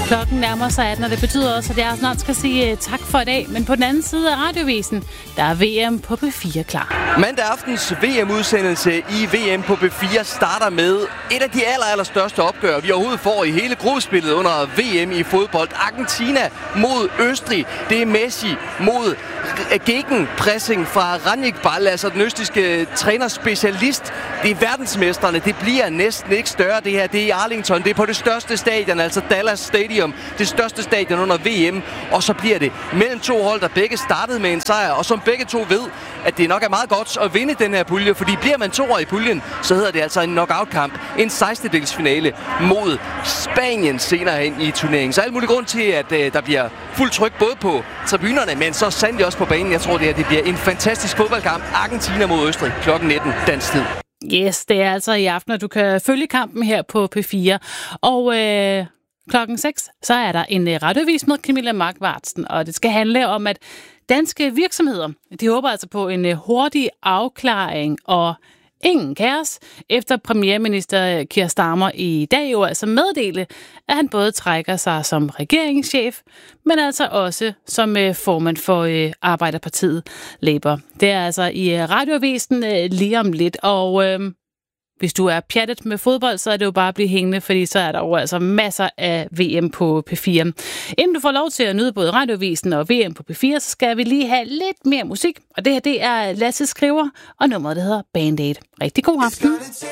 Klokken nærmer sig 18, og det betyder også, at jeg snart skal sige tak for i dag. Men på den anden side af Radiovisen, der er VM på P4 klar. Mandag aftens VM-udsendelse i VM på P4 starter med et af de allerstørste opgør, vi overhovedet får i hele gruppespillet under VM i fodbold. Argentina mod Østrig. Det er Messi mod gegenpressing fra Ranjik Ball, altså den østrigske trænerspecialist. Det er verdensmestrene. Det bliver næsten ikke større, det her. Det er i Arlington. Det er på det største stadion, altså Dallas Stadium. Det største stadion under VM. Og så bliver det mellem to hold, der begge startede med en sejr, og som begge to ved, at det nok er meget godt at vinde den her pulje, fordi bliver man toer i puljen, så hedder det altså en knockout-kamp. En 16-delsfinale mod Spanien senere hen i turneringen. Så alt mulig grund til, at der bliver fuld tryk både på tribunerne, men så sandelig også på banen. Jeg tror, det bliver en fantastisk fodboldkamp. Argentina mod Østrig klokken 19 dansk tid. Yes, det er altså i aften, og du kan følge kampen her på P4. Og klokken 6, så er der en radiovis med Camilla Markvartsen, og det skal handle om, at danske virksomheder, de håber altså på en hurtig afklaring og ingen kaos, efter premierminister Keir Starmer i dag jo altså meddele, at han både trækker sig som regeringschef, men altså også som formand for Arbejderpartiet Labour. Det er altså i Radioavisen lige om lidt, og hvis du er pjattet med fodbold, så er det jo bare at blive hængende, fordi så er der jo altså masser af VM på P4. Inden du får lov til at nyde både Radioavisen og VM på P4, så skal vi lige have lidt mere musik. Og det her, det er Lasse Skriver, og nummeret, det hedder Band-Aid. Rigtig god aften.